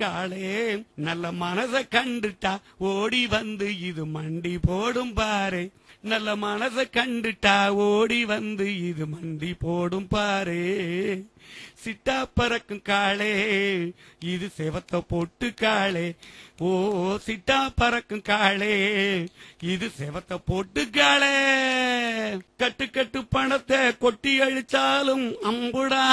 காளே நல்ல மனச கண்டுட்டா ஓடி வந்து இது மண்டி போடும் பாரு நல்ல மனச கண்டுட்டா ஓடி வந்து இது மண்டி போடும் பாரு சிட்டா பறக்கும் காளே இது செவத்த போட்டு காளே ஓ சிட்டா பறக்கும் காளே இது செவத்த போட்டு காளே கட்டு கட்டு பணத்தை கொட்டி அழிச்சாலும் அம்புடா